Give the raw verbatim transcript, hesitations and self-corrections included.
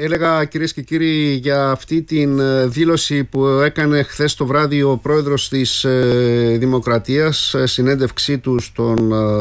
έλεγα, κυρίες και κύριοι, για αυτή την δήλωση που έκανε χθες το βράδυ ο πρόεδρος της Δημοκρατίας, συνέντευξή του στον